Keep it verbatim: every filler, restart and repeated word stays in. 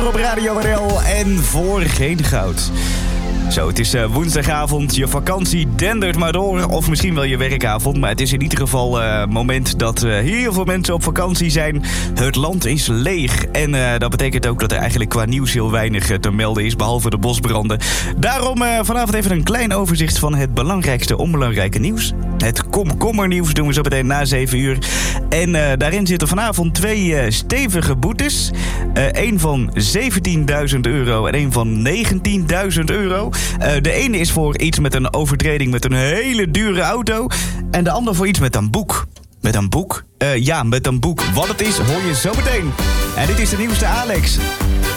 Zomer op Radio R L en voor geen goud. Zo, het is uh, woensdagavond, je vakantie dendert maar door. Of misschien wel je werkavond. Maar het is in ieder geval het uh, moment dat uh, heel veel mensen op vakantie zijn. Het land is leeg. En uh, dat betekent ook dat er eigenlijk qua nieuws heel weinig uh, te melden is. Behalve de bosbranden. Daarom uh, vanavond even een klein overzicht van het belangrijkste onbelangrijke nieuws. Het komkommernieuws doen we zo meteen na zeven uur. En uh, daarin zitten vanavond twee uh, stevige boetes. Eén uh, van zeventienduizend euro en één van negentienduizend euro. Uh, de ene is voor iets met een overtreding met een hele dure auto. En de ander voor iets met een boek. Met een boek? Uh, ja, met een boek. Wat het is, hoor je zo meteen. En dit is de nieuwste Alex.